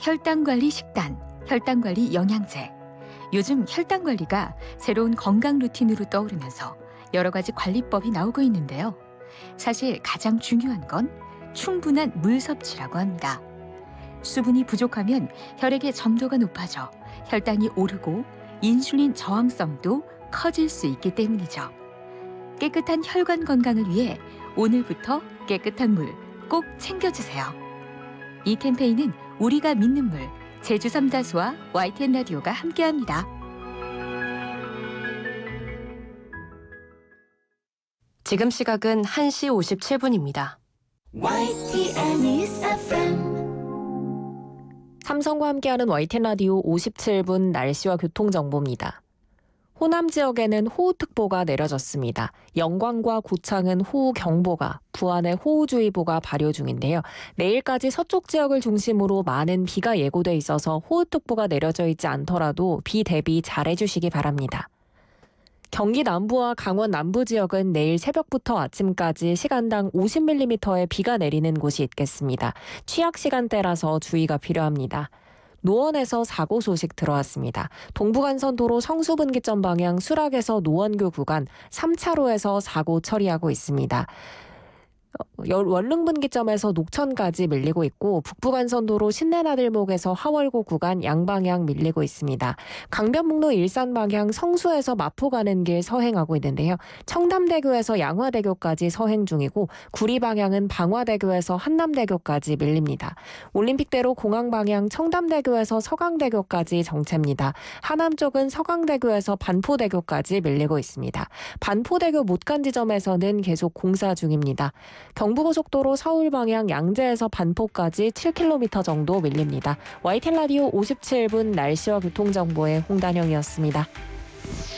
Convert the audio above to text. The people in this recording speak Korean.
혈당관리 식단, 혈당관리 영양제. 요즘 혈당관리가 새로운 건강 루틴으로 떠오르면서 여러 가지 관리법이 나오고 있는데요. 사실 가장 중요한 건 충분한 물 섭취라고 합니다. 수분이 부족하면 혈액의 점도가 높아져 혈당이 오르고 인슐린 저항성도 커질 수 있기 때문이죠. 깨끗한 혈관 건강을 위해 오늘부터 깨끗한 물 꼭 챙겨주세요. 이 캠페인은 우리가 믿는 물, 제주 삼다수와 YTN 라디오가 함께합니다. 지금 시각은 1시 57분입니다. YTN News FM. 삼성과 함께하는 YTN 라디오 57분 날씨와 교통정보입니다. 호남 지역에는 호우특보가 내려졌습니다. 영광과 고창은 호우경보가, 부안에 호우주의보가 발효 중인데요. 내일까지 서쪽 지역을 중심으로 많은 비가 예고돼 있어서 호우특보가 내려져 있지 않더라도 비 대비 잘해주시기 바랍니다. 경기 남부와 강원 남부 지역은 내일 새벽부터 아침까지 시간당 50mm의 비가 내리는 곳이 있겠습니다. 취약 시간대라서 주의가 필요합니다. 노원에서 사고 소식 들어왔습니다. 동부간선도로 성수분기점 방향 수락에서 노원교 구간 3차로에서 사고 처리하고 있습니다. 원릉분기점에서 녹천까지 밀리고 있고 북부간선도로 신내나들목에서 하월고 구간 양방향 밀리고 있습니다. 강변북로 일산 방향 성수에서 마포 가는 길 서행하고 있는데요. 청담대교에서 양화대교까지 서행 중이고 구리 방향은 방화대교에서 한남대교까지 밀립니다. 올림픽대로 공항 방향 청담대교에서 서강대교까지 정체입니다. 하남 쪽은 서강대교에서 반포대교까지 밀리고 있습니다. 반포대교 못 간 지점에서는 계속 공사 중입니다. 경부고속도로 서울 방향 양재에서 반포까지 7km 정도 밀립니다. YTN 라디오 57분 날씨와 교통정보의 홍단영이었습니다.